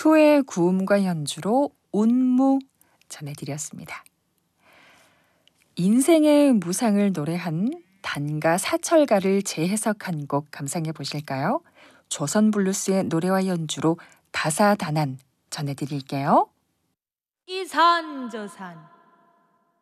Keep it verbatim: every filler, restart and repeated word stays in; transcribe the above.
투의 구음과 연주로 운무 전해드렸습니다. 인생의 무상을 노래한 단가 사철가를 재해석한 곡 감상해 보실까요? 조선블루스의 노래와 연주로 다사다난 전해드릴게요. 이산저산